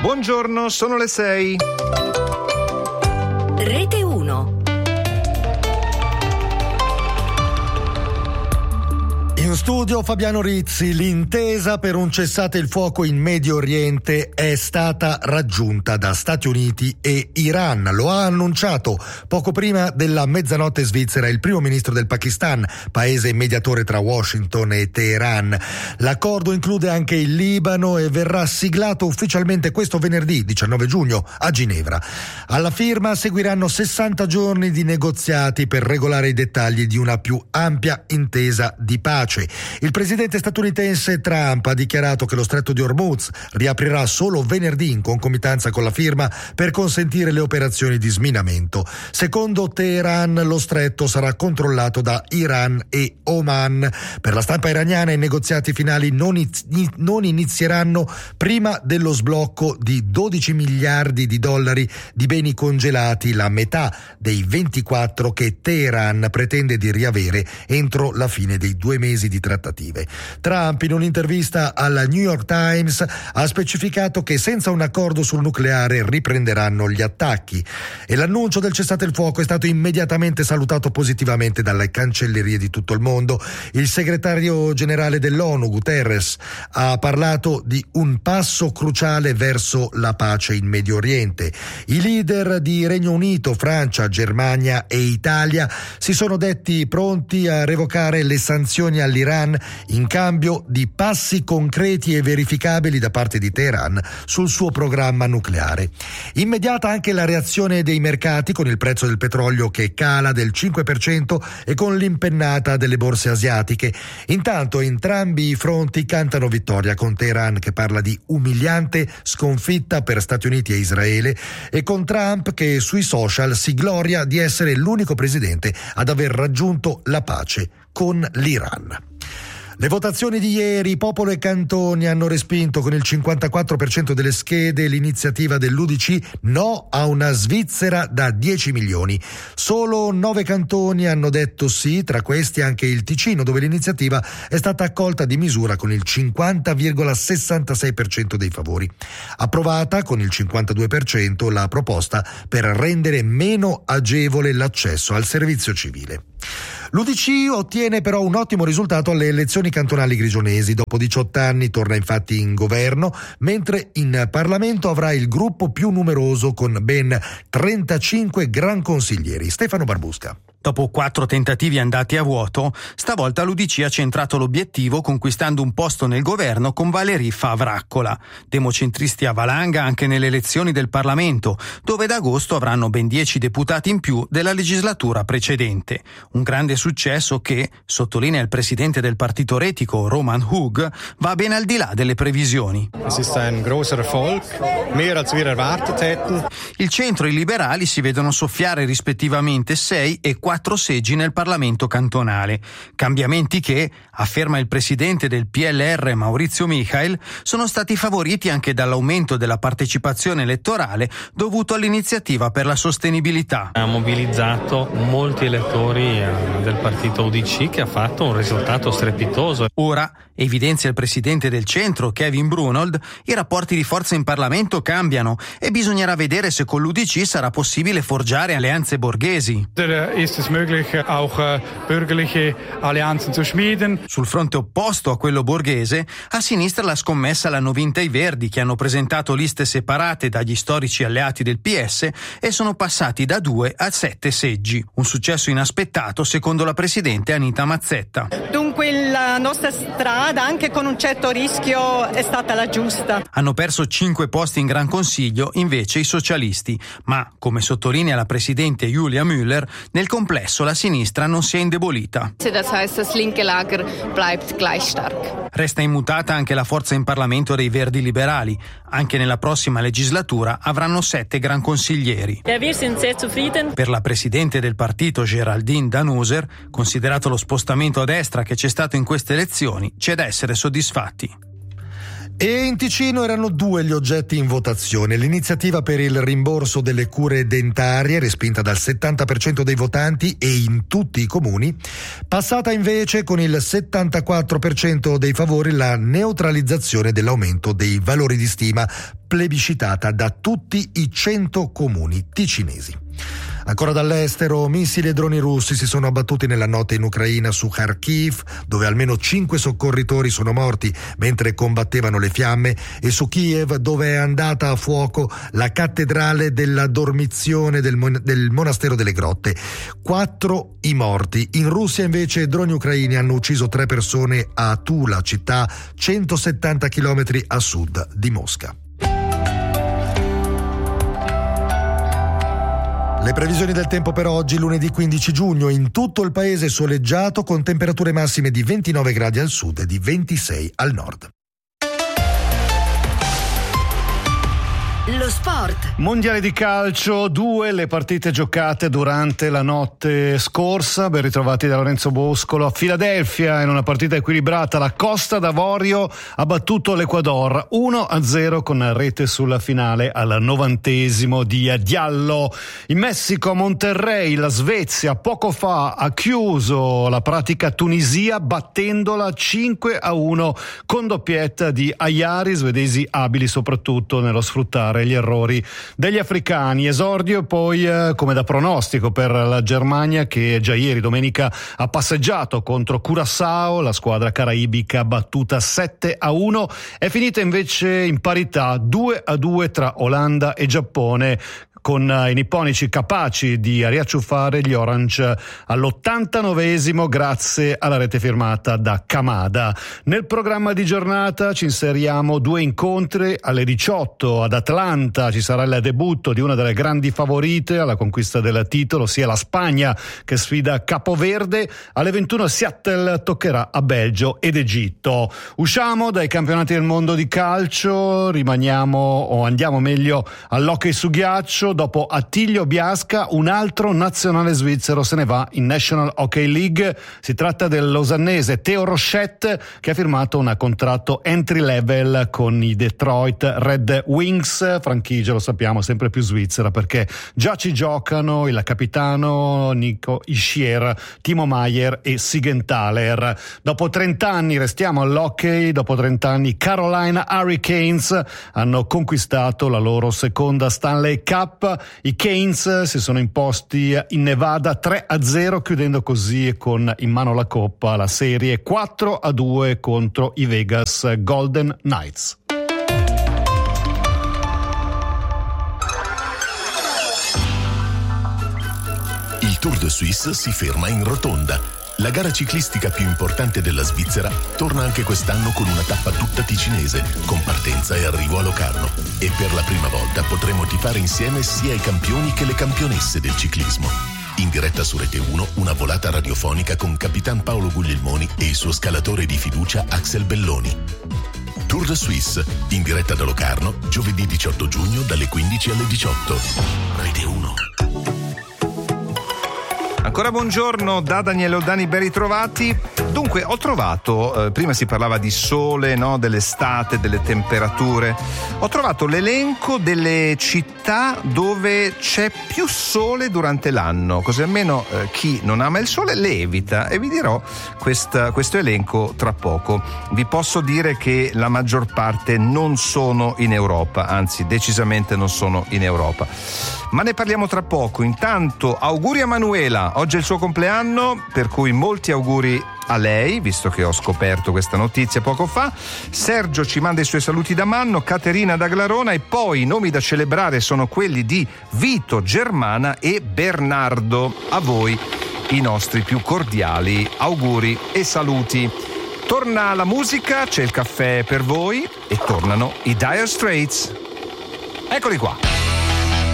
Buongiorno, sono le 6. Rete 1. In studio Fabiano Rizzi. L'intesa per un cessate il fuoco in Medio Oriente è stata raggiunta da Stati Uniti e Iran. Lo ha annunciato poco prima della mezzanotte svizzera il primo ministro del Pakistan, paese mediatore tra Washington e Teheran. L'accordo include anche il Libano e verrà siglato ufficialmente questo venerdì 19 giugno a Ginevra. Alla firma seguiranno 60 giorni di negoziati per regolare i dettagli di una più ampia intesa di pace. Il presidente statunitense Trump ha dichiarato che lo stretto di Hormuz riaprirà solo venerdì in concomitanza con la firma per consentire le operazioni di sminamento. Secondo Teheran lo stretto sarà controllato da Iran e Oman. Per la stampa iraniana i negoziati finali non inizieranno prima dello sblocco di 12 miliardi di dollari di beni congelati, la metà dei 24 che Teheran pretende di riavere entro la fine dei 2 mesi di trattative. Trump in un'intervista alla New York Times ha specificato che senza un accordo sul nucleare riprenderanno gli attacchi e l'annuncio del cessate il fuoco è stato immediatamente salutato positivamente dalle cancellerie di tutto il mondo. Il segretario generale dell'ONU Guterres ha parlato di un passo cruciale verso la pace in Medio Oriente. I leader di Regno Unito, Francia, Germania e Italia si sono detti pronti a revocare le sanzioni all'Iran in cambio di passi concreti e verificabili da parte di Teheran sul suo programma nucleare. Immediata anche la reazione dei mercati con il prezzo del petrolio che cala del 5% e con l'impennata delle borse asiatiche. Intanto entrambi i fronti cantano vittoria, con Teheran che parla di umiliante sconfitta per Stati Uniti e Israele e con Trump che sui social si gloria di essere l'unico presidente ad aver raggiunto la pace con l'Iran. Le votazioni di ieri, Popolo e Cantoni hanno respinto con il 54% delle schede l'iniziativa dell'UDC no a una Svizzera da 10 milioni. Solo 9 cantoni hanno detto sì, tra questi anche il Ticino, dove l'iniziativa è stata accolta di misura con il 50,66% dei favori. Approvata con il 52% la proposta per rendere meno agevole l'accesso al servizio civile. L'UDC ottiene però un ottimo risultato alle elezioni cantonali grigionesi. Dopo 18 anni torna infatti in governo, mentre in Parlamento avrà il gruppo più numeroso con ben 35 gran consiglieri. Stefano Barbusca. Dopo 4 tentativi andati a vuoto, stavolta l'UDC ha centrato l'obiettivo conquistando un posto nel governo con Valérie Favraccola. Democentristi a valanga anche nelle elezioni del Parlamento, dove da agosto avranno ben 10 deputati in più della legislatura precedente. Un grande successo che, sottolinea il presidente del partito retico Roman Hug, va ben al di là delle previsioni. Il centro e i liberali si vedono soffiare rispettivamente 6 e 4 seggi nel Parlamento cantonale. Cambiamenti che, afferma il presidente del PLR Maurizio Michael, sono stati favoriti anche dall'aumento della partecipazione elettorale dovuto all'iniziativa per la sostenibilità. Ha mobilizzato molti elettori del partito UDC che ha fatto un risultato strepitoso. Ora, evidenzia il presidente del centro Kevin Brunold, i rapporti di forza in Parlamento cambiano e bisognerà vedere se con l'UDC sarà possibile forgiare alleanze borghesi. Sul fronte opposto a quello borghese, a sinistra la scommessa l'hanno vinta i Verdi, che hanno presentato liste separate dagli storici alleati del PS e sono passati da 2 a 7 seggi. Un successo inaspettato secondo la presidente Anita Mazzetta. Dunque la nostra strada, anche con un certo rischio, è stata la giusta. Hanno perso 5 posti in Gran Consiglio invece i socialisti, ma, come sottolinea la presidente Julia Müller, nel complesso la sinistra non si è indebolita. Das heißt, das linke Lager bleibt gleich stark. Resta immutata anche la forza in Parlamento dei Verdi liberali. Anche nella prossima legislatura avranno 7 gran consiglieri. Per la presidente del partito Geraldine Danuser, considerato lo spostamento a destra che c'è stato in queste elezioni, c'è da essere soddisfatti. E in Ticino erano 2 gli oggetti in votazione. L'iniziativa per il rimborso delle cure dentarie, respinta dal 70% dei votanti e in tutti i comuni, passata invece con il 74% dei favori la neutralizzazione dell'aumento dei valori di stima, plebiscitata da tutti i 100 comuni ticinesi. Ancora dall'estero, missili e droni russi si sono abbattuti nella notte in Ucraina su Kharkiv, dove almeno 5 soccorritori sono morti mentre combattevano le fiamme, e su Kiev, dove è andata a fuoco la cattedrale della Dormizione del monastero delle grotte. 4 i morti. In Russia invece droni ucraini hanno ucciso 3 persone a Tula, città 170 km a sud di Mosca. Le previsioni del tempo per oggi, lunedì 15 giugno, in tutto il paese soleggiato con temperature massime di 29 gradi al sud e di 26 al nord. Lo sport. Mondiale di calcio, 2 le partite giocate durante la notte scorsa. Ben ritrovati da Lorenzo Boscolo. A Filadelfia, in una partita equilibrata, la Costa d'Avorio ha battuto l'Ecuador 1-0 con rete sulla finale al 90° di Diallo. In Messico, a Monterrey, la Svezia poco fa ha chiuso la pratica Tunisia battendola 5-1 con doppietta di Ayari, svedesi abili soprattutto nello sfruttare gli errori degli africani. Esordio poi come da pronostico per la Germania, che già ieri domenica ha passeggiato contro Curaçao, la squadra caraibica battuta 7-1. È finita invece in parità 2-2 tra Olanda e Giappone, con i nipponici capaci di riacciuffare gli Orange all'89° grazie alla rete firmata da Kamada. Nel programma di giornata ci inseriamo 2 incontri. Alle 18 ad Atlanta ci sarà il debutto di una delle grandi favorite alla conquista del titolo, sia la Spagna che sfida Capoverde. Alle 21 Seattle toccherà a Belgio ed Egitto. Usciamo dai campionati del mondo di calcio, andiamo meglio all'hockey su ghiaccio. Dopo Attilio Biasca, un altro nazionale svizzero se ne va in National Hockey League. Si tratta del losannese Theo Rochette, che ha firmato un contratto entry level con i Detroit Red Wings, franchigia, lo sappiamo, sempre più svizzera, perché già ci giocano il capitano Nico Hischier, Timo Maier e Sigenthaler. Dopo 30 anni restiamo all'hockey. Dopo 30 anni Carolina Hurricanes hanno conquistato la loro seconda Stanley Cup. I Canes si sono imposti in Nevada 3-0, chiudendo così con in mano la coppa la serie 4-2 contro i Vegas Golden Knights. Il Tour de Suisse si ferma in Rotonda. La gara ciclistica più importante della Svizzera torna anche quest'anno con una tappa tutta ticinese, con partenza e arrivo a Locarno. E per la prima volta potremo tifare insieme sia i campioni che le campionesse del ciclismo. In diretta su Rete 1, una volata radiofonica con Capitan Paolo Guglielmoni e il suo scalatore di fiducia Axel Belloni. Tour de Suisse, in diretta da Locarno, giovedì 18 giugno dalle 15 alle 18. Rete 1. Ancora buongiorno da Daniele Oldani, ben ritrovati. Dunque, ho trovato, prima si parlava di sole, no? Dell'estate, delle temperature. Ho trovato l'elenco delle città dove c'è più sole durante l'anno, così almeno chi non ama il sole le evita, e vi dirò questo elenco tra poco. Vi posso dire che la maggior parte non sono in Europa, anzi decisamente non sono in Europa. Ma ne parliamo tra poco. Intanto auguri a Manuela, oggi è il suo compleanno, per cui molti auguri a lei, visto che ho scoperto questa notizia poco fa. Sergio ci manda i suoi saluti da Manno, Caterina da Glarona, e poi i nomi da celebrare sono quelli di Vito, Germana e Bernardo. A voi i nostri più cordiali auguri e saluti. Torna la musica, c'è il caffè per voi e tornano i Dire Straits. Eccoli qua.